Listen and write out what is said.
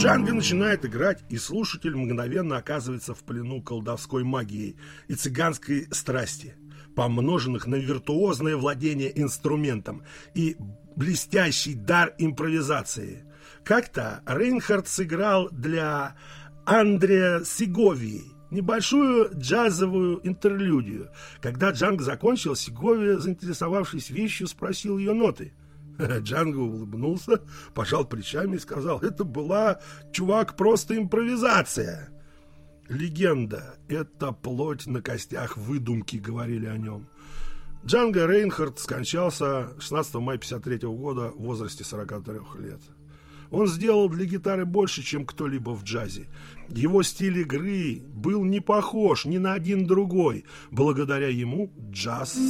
Джанго начинает играть, и слушатель мгновенно оказывается в плену колдовской магии и цыганской страсти, помноженных на виртуозное владение инструментом и блестящий дар импровизации. Как-то Рейнхард сыграл для Андреа Сеговии небольшую джазовую интерлюдию. Когда Джанго закончил, Сеговия, заинтересовавшись вещью, спросил ее ноты. Джанго улыбнулся, пожал плечами и сказал: это была, чувак, просто импровизация. Легенда — это плоть на костях выдумки, говорили о нем. Джанго Рейнхард скончался 16 мая 1953 года в возрасте 43 лет. Он сделал для гитары больше, чем кто-либо в джазе. Его стиль игры был не похож ни на один другой. Благодаря ему джаз